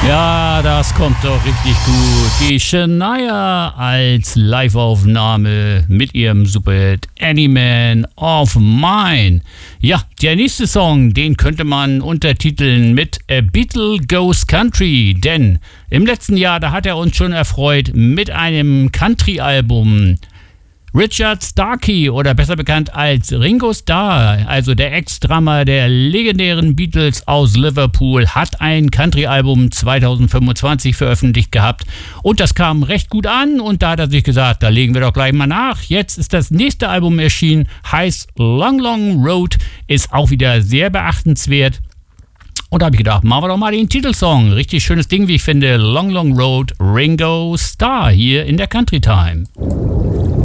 Ja, das kommt doch richtig gut. Die Shania als Live-Aufnahme mit ihrem Superhit Any Man of Mine. Ja, der nächste Song, den könnte man untertiteln mit A Beatle Goes Country, denn im letzten Jahr, da hat er uns schon erfreut mit einem Country-Album. Richard Starkey, oder besser bekannt als Ringo Starr, also der Ex-Drummer der legendären Beatles aus Liverpool, hat ein Country-Album 2025 veröffentlicht gehabt und das kam recht gut an und da hat er sich gesagt, da legen wir doch gleich mal nach. Jetzt ist das nächste Album erschienen, heißt Long Long Road, ist auch wieder sehr beachtenswert. Und da habe ich gedacht, machen wir doch mal den Titelsong. Richtig schönes Ding, wie ich finde. Long Long Road, Ringo Starr hier in der Country Time.